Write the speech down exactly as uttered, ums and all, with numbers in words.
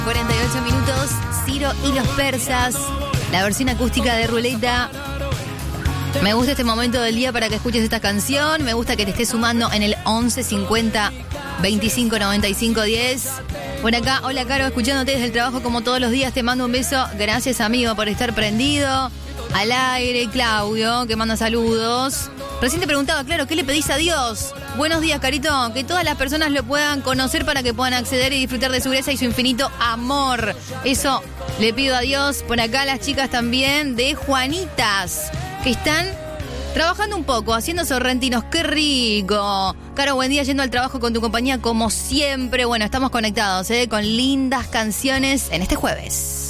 cuarenta y ocho minutos, Ciro y los Persas, la versión acústica de Ruleta. Me gusta este momento del día para que escuches esta canción. Me gusta que te estés sumando en el once cincuenta veinticinco noventa y cinco diez. Por acá, hola Caro, escuchándote desde el trabajo como todos los días. Te mando un beso. Gracias, amigo, por estar prendido. Al aire, Claudio, que manda saludos. Recién te preguntaba, claro, ¿qué le pedís a Dios? Buenos días, Carito. Que todas las personas lo puedan conocer para que puedan acceder y disfrutar de su gracia y su infinito amor. Eso le pido a Dios. Por acá las chicas también de Juanitas, que están trabajando un poco, haciendo sorrentinos. ¡Qué rico! Caro, buen día, yendo al trabajo con tu compañía como siempre. Bueno, estamos conectados, ¿eh? Con lindas canciones en este jueves.